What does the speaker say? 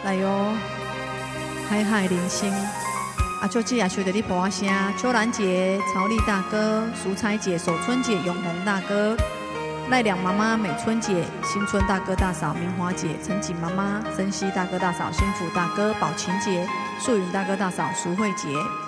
来哟，海海人生。啊，就这也随着你播啊声，秋兰姐、曹丽大哥、淑彩姐、守春姐、永红大哥、赖良妈妈、美春姐、新春大哥大嫂、明华姐、陈锦妈妈、珍惜大哥大嫂、幸福大哥、宝琴姐、素云大哥大嫂、淑慧姐。